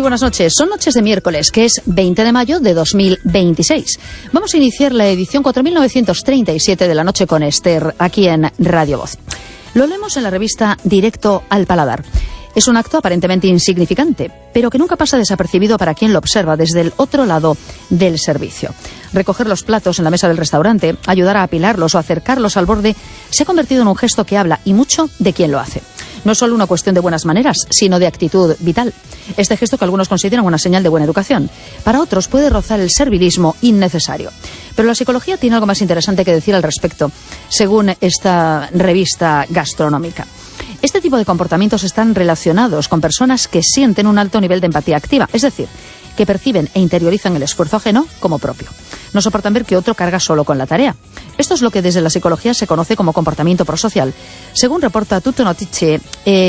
buenas noches. Son noches de miércoles, que es 20 de mayo de 2026. Vamos a iniciar la edición 4937 de La Noche con Esther, aquí en Radio Voz. Lo leemos en la revista Directo al Paladar. Es un acto aparentemente insignificante, pero que nunca pasa desapercibido para quien lo observa desde el otro lado del servicio. Recoger los platos en la mesa del restaurante, ayudar a apilarlos o acercarlos al borde, se ha convertido en un gesto que habla, y mucho, de quien lo hace. No es solo una cuestión de buenas maneras, sino de actitud vital. Este gesto que algunos consideran una señal de buena educación, para otros puede rozar el servilismo innecesario. Pero la psicología tiene algo más interesante que decir al respecto, según esta revista gastronómica. Este tipo de comportamientos están relacionados con personas que sienten un alto nivel de empatía activa, es decir, que perciben e interiorizan el esfuerzo ajeno como propio. No soportan ver que otro carga solo con la tarea. Esto es lo que desde la psicología se conoce como comportamiento prosocial, según reporta Tutto Notizie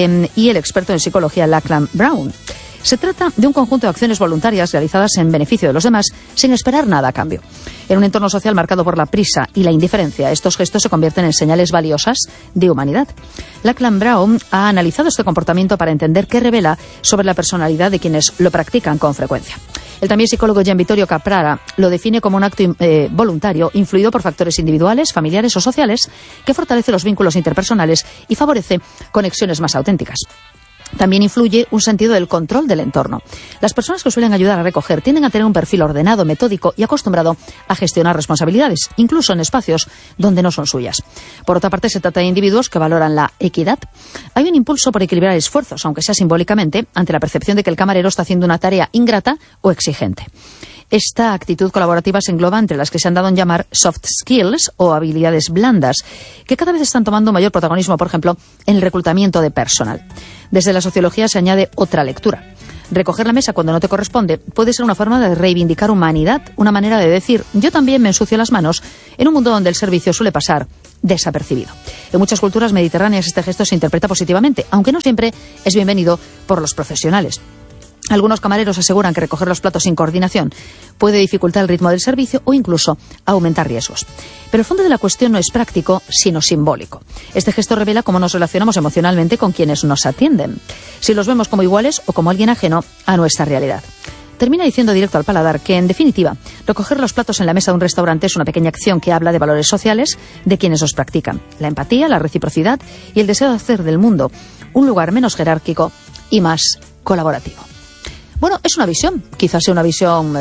y el experto en psicología Lachlan Brown. Se trata de un conjunto de acciones voluntarias realizadas en beneficio de los demás sin esperar nada a cambio. En un entorno social marcado por la prisa y la indiferencia, estos gestos se convierten en señales valiosas de humanidad. Lachlan Brown ha analizado este comportamiento para entender qué revela sobre la personalidad de quienes lo practican con frecuencia. El también psicólogo Gian Vittorio Caprara lo define como un acto voluntario influido por factores individuales, familiares o sociales que fortalece los vínculos interpersonales y favorece conexiones más auténticas. También influye un sentido del control del entorno. Las personas que suelen ayudar a recoger tienden a tener un perfil ordenado, metódico y acostumbrado a gestionar responsabilidades, incluso en espacios donde no son suyas. Por otra parte, se trata de individuos que valoran la equidad. Hay un impulso por equilibrar esfuerzos, aunque sea simbólicamente, ante la percepción de que el camarero está haciendo una tarea ingrata o exigente. Esta actitud colaborativa se engloba entre las que se han dado en llamar soft skills o habilidades blandas, que cada vez están tomando mayor protagonismo, por ejemplo, en el reclutamiento de personal. Desde la sociología se añade otra lectura. Recoger la mesa cuando no te corresponde puede ser una forma de reivindicar humanidad, una manera de decir, yo también me ensucio las manos, en un mundo donde el servicio suele pasar desapercibido. En muchas culturas mediterráneas este gesto se interpreta positivamente, aunque no siempre es bienvenido por los profesionales. Algunos camareros aseguran que recoger los platos sin coordinación puede dificultar el ritmo del servicio o incluso aumentar riesgos. Pero el fondo de la cuestión no es práctico, sino simbólico. Este gesto revela cómo nos relacionamos emocionalmente con quienes nos atienden, si los vemos como iguales o como alguien ajeno a nuestra realidad. Termina diciendo Directo al Paladar que, en definitiva, recoger los platos en la mesa de un restaurante es una pequeña acción que habla de valores sociales de quienes los practican. La empatía, la reciprocidad y el deseo de hacer del mundo un lugar menos jerárquico y más colaborativo. Bueno, es una visión, quizás sea una visión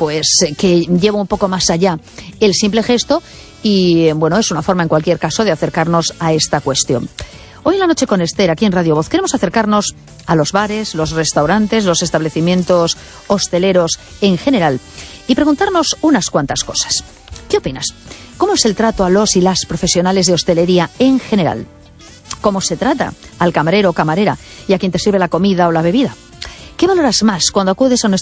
que lleva un poco más allá el simple gesto y, bueno, es una forma en cualquier caso de acercarnos a esta cuestión. Hoy en La Noche con Esther, aquí en Radio Voz, queremos acercarnos a los bares, los restaurantes, los establecimientos hosteleros en general y preguntarnos unas cuantas cosas. ¿Qué opinas? ¿Cómo es el trato a los y las profesionales de hostelería en general? ¿Cómo se trata al camarero o camarera y a quien te sirve la comida o la bebida? ¿Qué valoras más cuando acudes a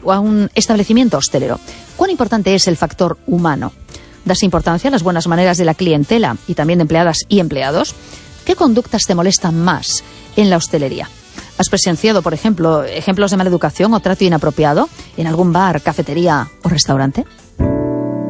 un establecimiento hostelero? ¿Cuán importante es el factor humano? ¿Das importancia a las buenas maneras de la clientela y también de empleadas y empleados? ¿Qué conductas te molestan más en la hostelería? ¿Has presenciado, por ejemplo, ejemplos de mala educación o trato inapropiado en algún bar, cafetería o restaurante?